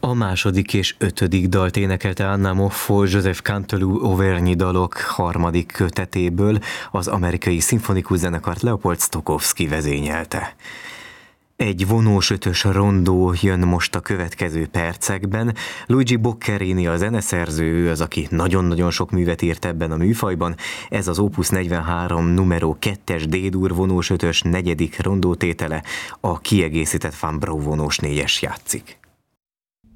A második és ötödik dalt énekelte Anna Moffo Joseph Canteloup Auvergne dalok harmadik kötetéből, az amerikai szimfonikus zenekart Leopold Stokowski vezényelte. Egy vonós ötös rondó jön most a következő percekben. Luigi Boccherini a zeneszerző, ő az, aki nagyon-nagyon sok művet írt ebben a műfajban. Ez az Opus 43 numero 2-es D-dur vonós ötös negyedik rondótétele, a kiegészített Van Brau vonós 4-es játszik.